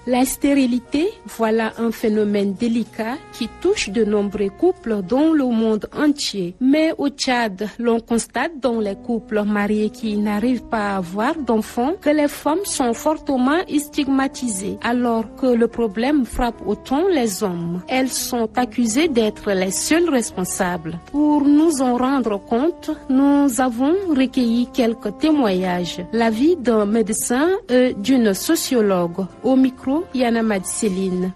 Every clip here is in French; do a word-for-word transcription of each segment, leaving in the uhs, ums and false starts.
La stérilité, voilà un phénomène délicat qui touche de nombreux couples dans le monde entier. Mais au Tchad, l'on constate dans les couples mariés qui n'arrivent pas à avoir d'enfants que les femmes sont fortement stigmatisées, alors que le problème frappe autant les hommes. Elles sont accusées d'être les seules responsables. Pour nous en rendre compte, nous avons recueilli quelques témoignages. L'avis d'un médecin et d'une sociologue. Au micro, Yana Madicéline.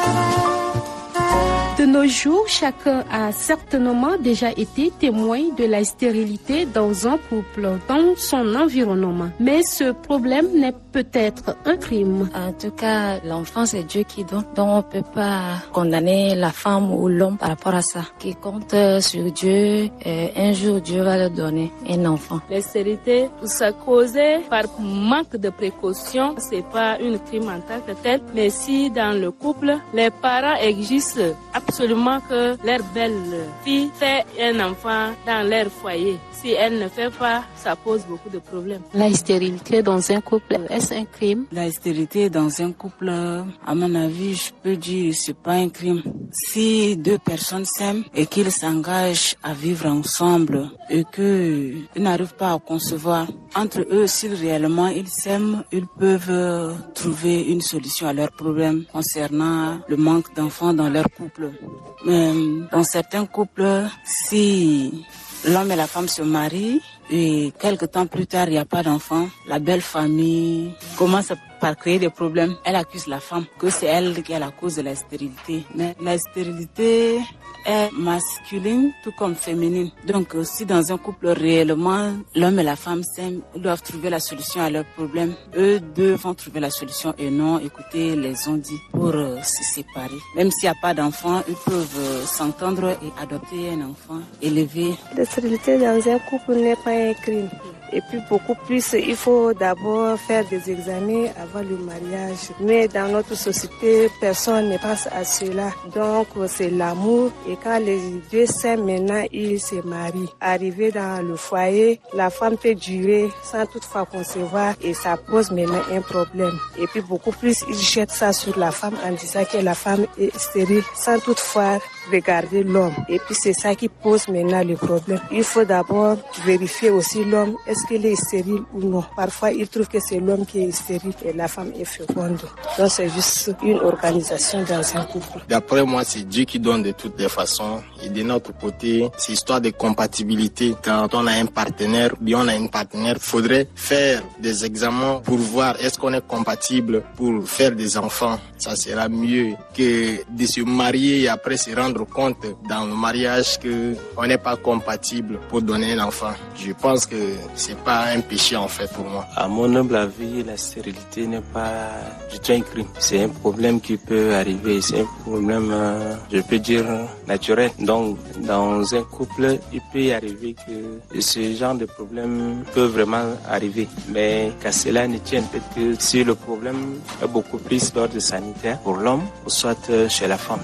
De nos jours, chacun a certainement déjà été témoin de la stérilité dans un couple, dans son environnement. Mais ce problème n'est peut-être un crime. En tout cas, l'enfant, c'est Dieu qui donne. Donc, on ne peut pas condamner la femme ou l'homme par rapport à ça. Qui compte sur Dieu, un jour, Dieu va leur donner un enfant. La stérilité, ça causé par manque de précaution. C'est pas une crime en tant que tel. Mais si dans le couple, les parents exigent absolument que leur belle-fille fait un enfant dans leur foyer. Si elle ne fait pas, ça pose beaucoup de problèmes. La stérilité dans un couple, est-ce un crime? La stérilité dans un couple, à mon avis, je peux dire c'est pas un crime. Si deux personnes s'aiment et qu'ils s'engagent à vivre ensemble et qu'ils n'arrivent pas à concevoir, entre eux, s'ils réellement ils s'aiment, ils peuvent trouver une solution à leurs problèmes concernant le manque d'enfants dans leur couple. Mais dans certains couples, si l'homme et la femme se marient et quelque temps plus tard, il n'y a pas d'enfant, la belle famille commence par créer des problèmes. Elle accuse la femme que c'est elle qui est la cause de la stérilité. Mais la stérilité est masculine tout comme féminine. Donc si dans un couple réellement l'homme et la femme s'aiment, ils doivent trouver la solution à leurs problèmes. Eux deux vont trouver la solution et non écouter les on-dit pour euh, se séparer. Même s'il n'y a pas d'enfant, ils peuvent euh, s'entendre et adopter un enfant, élever. La stérilité dans un couple n'est pas un crime. Et puis beaucoup plus, il faut d'abord faire des examens avant le mariage. Mais dans notre société, personne ne pense à cela. Donc c'est l'amour. Et quand les deux s'aiment maintenant, ils se marient. Arrivé dans le foyer, la femme peut durer sans toutefois concevoir et ça pose maintenant un problème. Et puis beaucoup plus, ils jettent ça sur la femme en disant que la femme est stérile sans toutefois regarder l'homme. Et puis c'est ça qui pose maintenant le problème. Il faut d'abord vérifier aussi l'homme. Est-ce qu'il est stérile ou non? Parfois, ils trouvent que c'est l'homme qui est stérile et la femme est féconde. Donc, c'est juste une organisation dans un couple. D'après moi, c'est Dieu qui donne de toutes les façons. Et de notre côté, c'est histoire de compatibilité. Quand on a un partenaire, bien on a une partenaire, il faudrait faire des examens pour voir est-ce qu'on est compatible pour faire des enfants. Ça sera mieux que de se marier et après se rendre compte dans le mariage qu'on n'est pas compatible pour donner un enfant. Je pense que c'est pas un péché en fait pour moi. À mon humble avis, la stérilité n'est pas du tout un crime. C'est un problème qui peut arriver. C'est un problème, euh, je peux dire, naturel. Donc, dans un couple, il peut y arriver que ce genre de problème peut vraiment arriver. Mais qu'à cela ne tienne, peut-être que si le problème est beaucoup plus d'ordre sanitaire pour l'homme, ou soit chez la femme.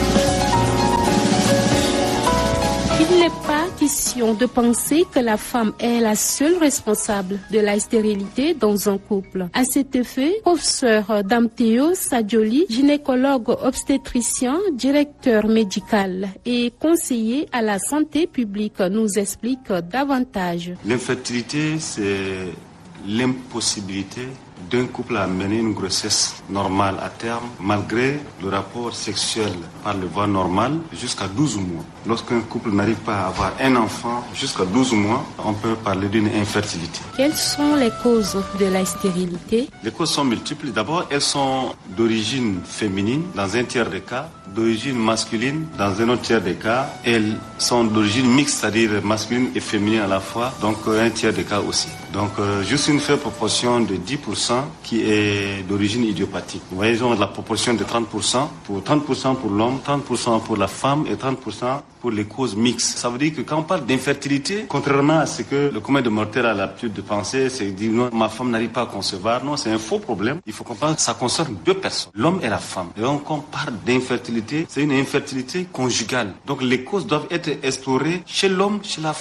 Il n'est pas question de penser que la femme est la seule responsable de la stérilité dans un couple. À cet effet, professeur Damteo Sadjoli, gynécologue obstétricien, directeur médical et conseiller à la santé publique, nous explique davantage. L'infertilité, c'est l'impossibilité d'un couple à mener une grossesse normale à terme, malgré le rapport sexuel par le voie normale jusqu'à douze mois. Lorsqu'un couple n'arrive pas à avoir un enfant jusqu'à douze mois, on peut parler d'une infertilité. Quelles sont les causes de la stérilité? Les causes sont multiples. D'abord, elles sont d'origine féminine dans un tiers des cas, d'origine masculine dans un autre tiers des cas. Elles sont d'origine mixte, c'est-à-dire masculine et féminine à la fois, donc un tiers des cas aussi. Donc euh, juste une faible proportion de dix pour cent qui est d'origine idiopathique. Vous voyez, ils ont la proportion de trente pour cent, pour trente pour cent pour l'homme, trente pour cent pour la femme et trente pour cent pour les causes mixtes. Ça veut dire que quand on parle d'infertilité, contrairement à ce que le commun de mortels a l'habitude de penser, c'est de dire non, ma femme n'arrive pas à concevoir. Non, c'est un faux problème. Il faut comprendre que ça concerne deux personnes, l'homme et la femme. Et donc, quand on parle d'infertilité, c'est une infertilité conjugale. Donc, les causes doivent être explorées chez l'homme, chez la femme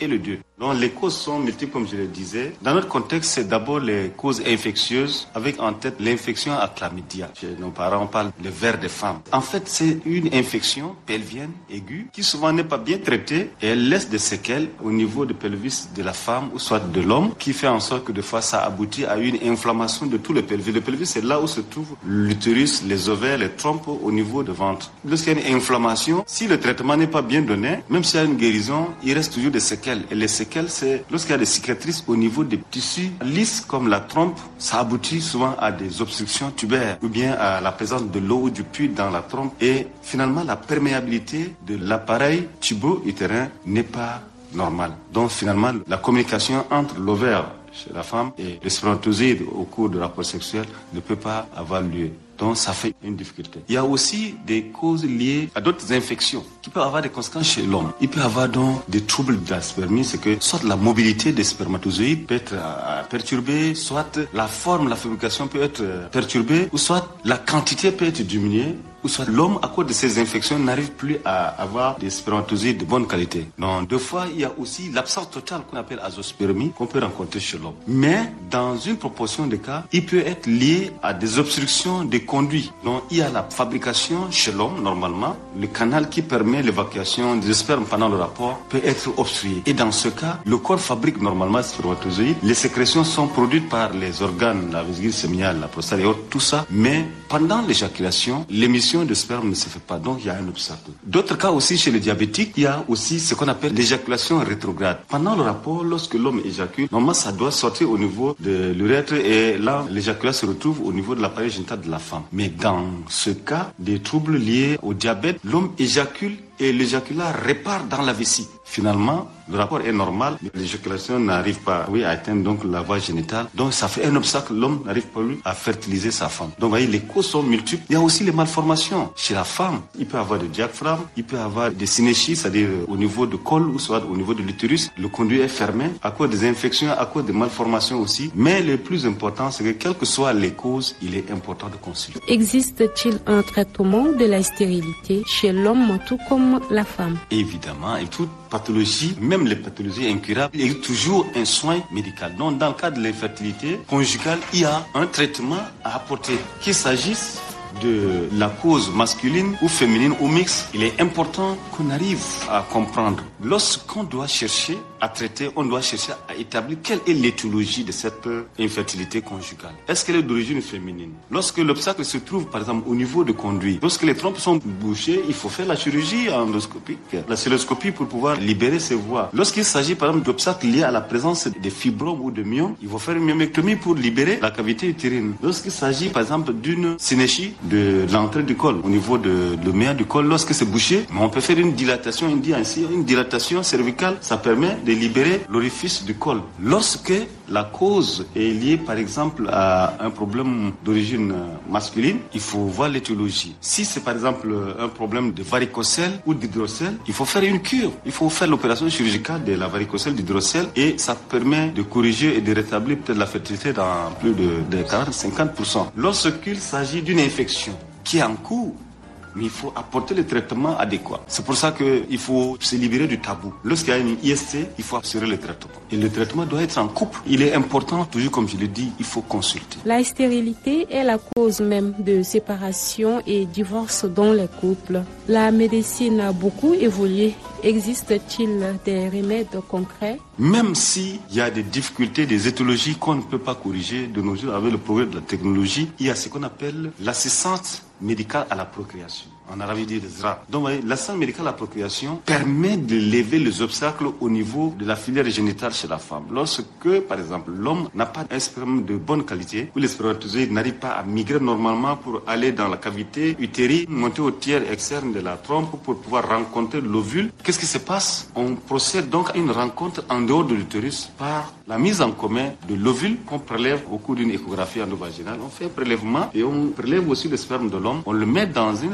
et le deux. Donc les causes sont multiples comme je le disais. Dans notre contexte, c'est d'abord les causes infectieuses avec en tête l'infection à chlamydia. Chez nos parents, on parle de ver des femmes. En fait, c'est une infection pelvienne aiguë qui souvent n'est pas bien traitée et elle laisse des séquelles au niveau du pelvis de la femme ou soit de l'homme qui fait en sorte que des fois ça aboutit à une inflammation de tout le pelvis. Le pelvis, c'est là où se trouve l'utérus, les ovaires, les trompes au niveau du ventre. Lorsqu'il y a une inflammation, si le traitement n'est pas bien donné, même s'il y a une guérison, il reste toujours des séquelles. Et les séquelles, c'est lorsqu'il y a des cicatrices au niveau des tissus lisses comme la trompe, ça aboutit souvent à des obstructions tubaires ou bien à la présence de l'eau ou du pus dans la trompe. Et finalement, la perméabilité de l'appareil tubo-utérin n'est pas normale. Donc finalement, la communication entre l'ovaire chez la femme et le spermatozoïde au cours de rapport sexuel ne peut pas avoir lieu. Donc ça fait une difficulté. Il y a aussi des causes liées à d'autres infections qui peuvent avoir des conséquences chez l'homme. Il peut y avoir donc des troubles de la spermie, c'est que soit la mobilité des spermatozoïdes peut être euh, perturbée, soit la forme, la fabrication peut être euh, perturbée, ou soit la quantité peut être diminuée, ou soit l'homme, à cause de ces infections, n'arrive plus à avoir des spermatozoïdes de bonne qualité. Donc, deux fois, il y a aussi l'absence totale qu'on appelle azospermie qu'on peut rencontrer chez l'homme. Mais, dans une proportion de cas, il peut être lié à des obstructions des conduits. Donc, il y a la fabrication chez l'homme, normalement. Le canal qui permet l'évacuation des spermes pendant le rapport peut être obstrué. Et dans ce cas, le corps fabrique normalement les spermatozoïdes. Les sécrétions sont produites par les organes, la vésicule séminale, la prostate et autres, tout ça. Mais, pendant l'éjaculation, l'émission de sperme ne se fait pas, donc il y a un obstacle. D'autres cas aussi chez les diabétiques, il y a aussi ce qu'on appelle l'éjaculation rétrograde. Pendant le rapport, lorsque l'homme éjacule, normalement ça doit sortir au niveau de l'urètre et là, l'éjaculation se retrouve au niveau de l'appareil génital de la femme. Mais dans ce cas, des troubles liés au diabète, l'homme éjacule et l'éjaculat repart dans la vessie. Finalement, le rapport est normal, mais l'éjaculation n'arrive pas oui, à atteindre donc la voie génitale. Donc ça fait un obstacle, l'homme n'arrive pas lui, à fertiliser sa femme. Donc vous voyez, les causes sont multiples. Il y a aussi les malformations. Chez la femme, il peut y avoir des diaphragmes, il peut y avoir des synéchies, c'est-à-dire au niveau du col ou soit au niveau de l'utérus. Le conduit est fermé à cause des infections, à cause des malformations aussi. Mais le plus important, c'est que quelles que soient les causes, il est important de consulter. Existe-t-il un traitement de la stérilité chez l'homme tout comme la femme? Évidemment, et toute pathologie, même les pathologies incurables, il y a toujours un soin médical. Donc, dans le cas de l'infertilité conjugale, il y a un traitement à apporter, qu'il s'agisse de la cause masculine ou féminine ou mixte. Il est important qu'on arrive à comprendre. Lorsqu'on doit chercher à traiter, on doit chercher à établir quelle est l'étiologie de cette infertilité conjugale. Est-ce qu'elle est d'origine féminine? Lorsque l'obstacle se trouve, par exemple, au niveau du conduit, lorsque les trompes sont bouchées, il faut faire la chirurgie endoscopique, la cystoscopie pour pouvoir libérer ces voies. Lorsqu'il s'agit, par exemple, d'obstacles liés à la présence des fibromes ou de myomes, il faut faire une myomectomie pour libérer la cavité utérine. Lorsqu'il s'agit, par exemple, d'une synéchie de l'entrée du col, au niveau de l'oméa du col, lorsque c'est bouché, on peut faire une dilatation, on dit ainsi, une dilatation cervicale, ça permet de libérer l'orifice du col. Lorsque la cause est liée, par exemple, à un problème d'origine masculine, il faut voir l'étiologie. Si c'est, par exemple, un problème de varicocèle ou d'hydrocèle, il faut faire une cure. Il faut faire l'opération chirurgicale de la varicocèle, d'hydrocèle, et ça permet de corriger et de rétablir peut-être la fertilité dans plus de, de quarante à cinquante pour cent. Lorsqu'il s'agit d'une infection qui est en cours, mais il faut apporter le traitement adéquat. C'est pour ça qu'il faut se libérer du tabou. Lorsqu'il y a une I S T, il faut assurer le traitement. Et le traitement doit être en couple. Il est important, toujours comme je l'ai dit, il faut consulter. La stérilité est la cause même de séparation et divorce dans les couples. La médecine a beaucoup évolué. Existe-t-il des remèdes concrets? Même s'il y a des difficultés, des étiologies qu'on ne peut pas corriger de nos jours avec le progrès de la technologie, il y a ce qu'on appelle l'assistance médicale à la procréation. En arabe, il dit le zra. Donc, l'assistance médicale à la procréation permet de lever les obstacles au niveau de la filière génitale chez la femme. Lorsque, par exemple, l'homme n'a pas un sperme de bonne qualité, ou les spermatozoïdes n'arrivent pas à migrer normalement pour aller dans la cavité utérine, monter au tiers externe de la trompe pour pouvoir rencontrer l'ovule, qu'est-ce qui se passe? On procède donc à une rencontre en dehors de l'utérus par la mise en commun de l'ovule qu'on prélève au cours d'une échographie endovaginale. On fait un prélèvement et on prélève aussi le sperme de l'homme. On le met dans une éprouvette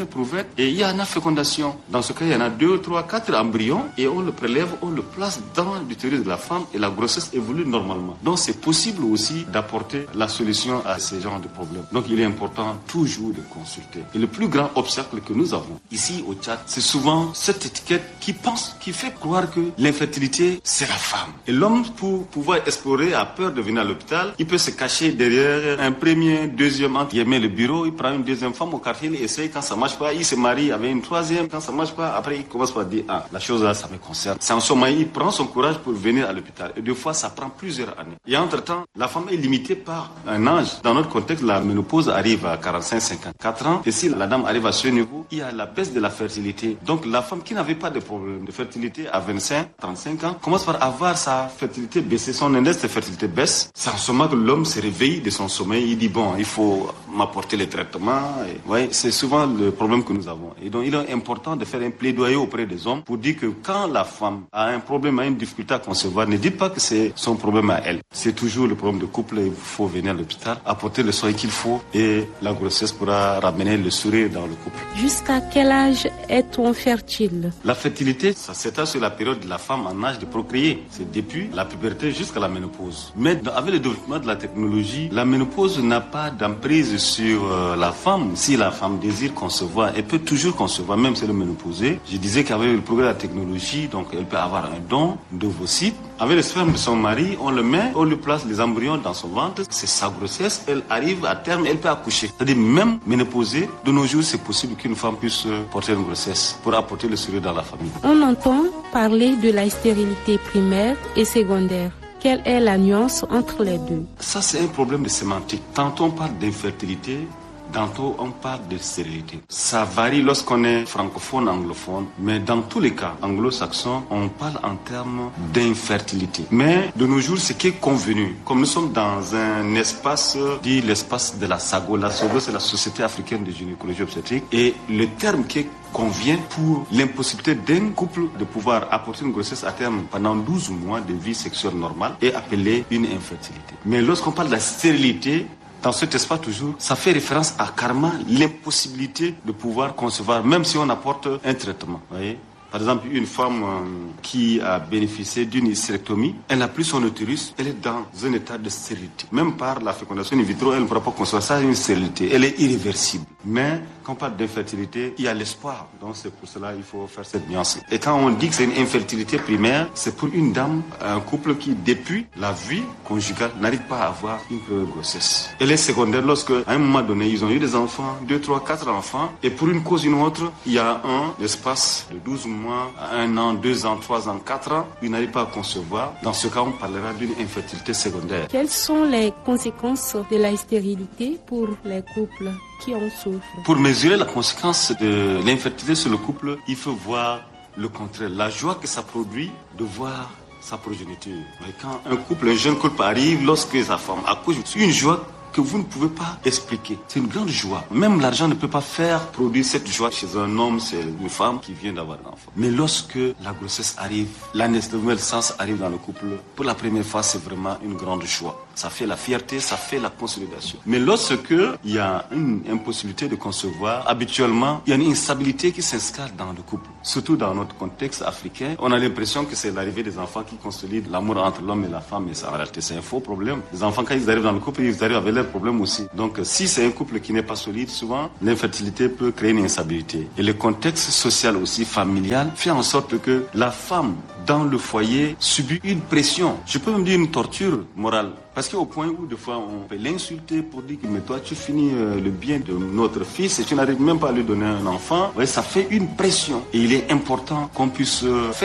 et il y en a fécondation. Dans ce cas, il y en a deux, trois, quatre embryons et on le prélève, on le place dans l'utérus de la femme et la grossesse évolue normalement. Donc c'est possible aussi d'apporter la solution à ce genre de problème. Donc il est important toujours de consulter. Et le plus grand obstacle que nous avons ici au Tchad, c'est souvent cette étiquette qui pense, qui fait croire que l'infertilité, c'est la femme. Et l'homme, pour pouvoir explorer, a peur de venir à l'hôpital. Il peut se cacher derrière un premier, deuxième, entre guillemets, le bureau. Il prend une deuxième femme au quartier, il essaye. Quand ça marche pas, il se marie avec une troisième. Quand ça marche pas, après il commence par dire, ah, la chose là, ça me concerne. C'est en ce moment, il prend son courage pour venir à l'hôpital. Et deux fois, ça prend plusieurs années. Et entre-temps, la femme est limitée par un âge. Dans notre contexte, la ménopause arrive à quarante-cinq, cinquante-quatre ans. Et si la dame arrive à ce niveau, il y a la baisse de la fertilité. Donc la femme qui n'avait pas de problème de fertilité à vingt-cinq, trente-cinq ans, commence par avoir sa fertilité baissée. Son index de fertilité baisse. C'est en ce moment que l'homme se réveille de son sommeil. Il dit, bon, il faut m'apporter les traitements. Et, ouais, c'est souvent le problème que nous avons. Et donc, il est important de faire un plaidoyer auprès des hommes pour dire que quand la femme a un problème, a une difficulté à concevoir, ne dites pas que c'est son problème à elle. C'est toujours le problème de couple. Il faut venir à l'hôpital, apporter le soin qu'il faut et la grossesse pourra ramener le sourire dans le couple. Jusqu'à quel âge est-on fertile? La fertilité, ça s'étale sur la période de la femme en âge de procréer. C'est depuis la puberté jusqu'à la ménopause. Mais avec le développement de la technologie, la ménopause n'a pas d'emprise sur euh, la femme. Si la femme désire concevoir, elle peut toujours concevoir, même si elle est ménopausée. Je disais qu'avec le progrès de la technologie, donc elle peut avoir un don d'ovocytes. Avec le sperme de son mari, on le met, on lui place les embryons dans son ventre. C'est sa grossesse, elle arrive à terme, elle peut accoucher. C'est-à-dire même ménopausée, de nos jours, c'est possible qu'une femme puisse porter une grossesse pour apporter le sourire dans la famille. On entend parler de la stérilité primaire et secondaire. Quelle est la nuance entre les deux? Ça, c'est un problème de sémantique. Tantôt on parle d'infertilité, tantôt on parle de stérilité. Ça varie lorsqu'on est francophone, anglophone, mais dans tous les cas, anglo-saxon, on parle en termes d'infertilité. Mais de nos jours, ce qui est convenu, comme nous sommes dans un espace, dit l'espace de la SAGO, la SAGO c'est la Société africaine de gynécologie obstétrique, et le terme qui convient pour l'impossibilité d'un couple de pouvoir apporter une grossesse à terme pendant douze mois de vie sexuelle normale est appelé une infertilité. Mais lorsqu'on parle de la stérilité, dans cet espace toujours, ça fait référence à carrément l'impossibilité de pouvoir concevoir, même si on apporte un traitement. Vous voyez ? Par exemple, une femme euh, qui a bénéficié d'une hystérectomie, elle n'a plus son utérus, elle est dans un état de stérilité. Même par la fécondation in vitro, elle ne pourra pas concevoir ça, une stérilité. Elle est irréversible. Mais quand on parle d'infertilité, il y a l'espoir. Donc c'est pour cela qu'il faut faire cette nuance. Et quand on dit que c'est une infertilité primaire, c'est pour une dame, un couple qui, depuis la vie conjugale, n'arrive pas à avoir une première grossesse. Elle est secondaire lorsque, à un moment donné, ils ont eu des enfants, deux, trois, quatre enfants, et pour une cause ou une autre, il y a un espace de douze mois, un an, deux ans, trois ans, quatre ans, ils n'arrivent pas à concevoir. Dans ce cas, on parlera d'une infertilité secondaire. Quelles sont les conséquences de la stérilité pour les couples qui en souffrent? Pour mesurer la conséquence de l'infertilité sur le couple, il faut voir le contraire. La joie que ça produit de voir sa progéniture. Mais quand un couple, un jeune couple arrive, lorsque sa femme accouche, c'est une joie que vous ne pouvez pas expliquer. C'est une grande joie. Même l'argent ne peut pas faire produire cette joie chez un homme, c'est une femme qui vient d'avoir un enfant. Mais lorsque la grossesse arrive, la naissance arrive dans le couple, pour la première fois, c'est vraiment une grande joie. Ça fait la fierté, ça fait la consolidation. Mais lorsque il y a une impossibilité de concevoir, habituellement, il y a une instabilité qui s'installe dans le couple. Surtout dans notre contexte africain, on a l'impression que c'est l'arrivée des enfants qui consolide l'amour entre l'homme et la femme. Mais ça, en réalité, c'est un faux problème. Les enfants, quand ils arrivent dans le couple, ils arrivent avec leurs problèmes aussi. Donc, si c'est un couple qui n'est pas solide, souvent, l'infertilité peut créer une instabilité. Et le contexte social aussi, familial, fait en sorte que la femme, dans le foyer, subit une pression. Je peux même dire une torture morale. Parce qu'au point où, des fois, on peut l'insulter pour dire que mais toi, tu finis euh, le bien de notre fils et tu n'arrives même pas à lui donner un enfant. Ouais, ça fait une pression. Et il est important qu'on puisse euh, faire